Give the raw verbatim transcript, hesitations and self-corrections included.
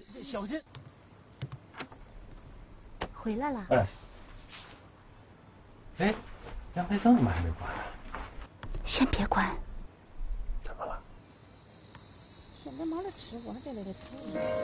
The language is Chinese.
小心。 回来了。 哎。哎，阳台灯怎么还没关呢？ 先别关。 怎么了？ 现在忙着吃，我还得在这吃。